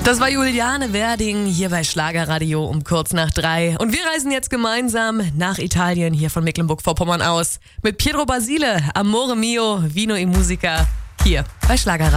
Das war Juliane Werding hier bei Schlagerradio um kurz nach 3. Und wir reisen jetzt gemeinsam nach Italien hier von Mecklenburg-Vorpommern aus. Mit Pietro Basile, Amore Mio, Vino e Musica hier bei Schlagerradio.